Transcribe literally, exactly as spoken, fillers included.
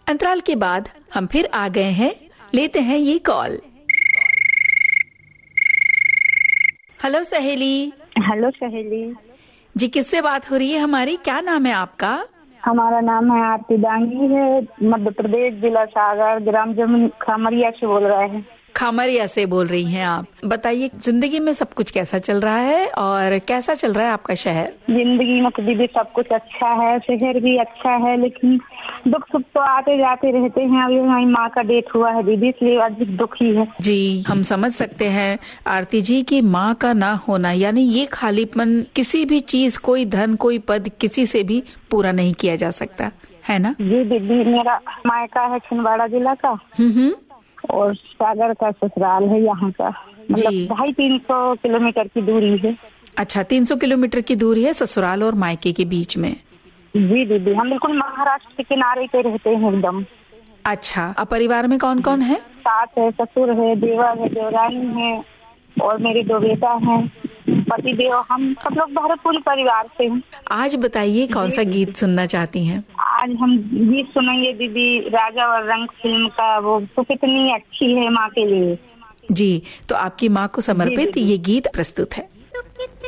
अंतराल के बाद हम फिर आ गए हैं, लेते हैं ये कॉल। हेलो सहेली। हेलो सहेली जी, किससे बात हो रही है हमारी? क्या नाम है आपका? हमारा नाम है आरती डांगी है, मध्य प्रदेश, जिला सागर, ग्राम जमुन खामरिया से बोल रहे हैं। खामरिया से बोल रही हैं आप। बताइए, जिंदगी में सब कुछ कैसा चल रहा है और कैसा चल रहा है आपका शहर? जिंदगी में तो दीदी सब कुछ अच्छा है, शहर भी अच्छा है, लेकिन दुख सुख तो आते जाते रहते हैं। अभी हमारी माँ का डेथ हुआ है दीदी, इसलिए अधिक दुखी है। जी, हम समझ सकते हैं आरती जी की माँ का ना होना, यानी ये खालीपन किसी भी चीज, कोई धन, कोई पद, किसी से भी पूरा नहीं किया जा सकता, है ना? जी दीदी, मेरा मायका है छिंदवाड़ा जिला का हम्म और सागर का ससुराल है यहाँ का। मतलब ढाई तीन सौ किलोमीटर की दूरी है। अच्छा, तीन सौ किलोमीटर की दूरी है ससुराल और मायके के बीच में। जी दीदी, हम बिल्कुल महाराष्ट्र के किनारे पे रहते हैं एकदम। अच्छा, अब परिवार में कौन कौन है? सास है, ससुर है, देवर है, देवरानी है और मेरे दो बेटा हैं, पति देव, हम सब लोग भरपूर परिवार से हैं। आज बताइए कौन सा गीत सुनना चाहती हैं? आज हम गीत सुनेंगे दीदी राजा और रंग फिल्म का, वो तो कितनी अच्छी है माँ के लिए। जी, तो आपकी माँ को समर्पित ये गीत प्रस्तुत है।